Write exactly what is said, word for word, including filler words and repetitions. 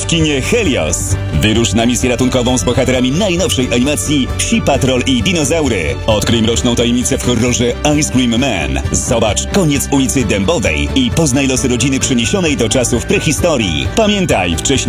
w kinie Helios. Wyrusz na misję ratunkową z bohaterami najnowszej animacji Psi Patrol i Dinozaury. Odkryj mroczną tajemnicę w horrorze Ice Cream Man. Zobacz Koniec ulicy Dębowej i poznaj losy rodziny przeniesionej do czasów prehistorii. Pamiętaj, wcześniej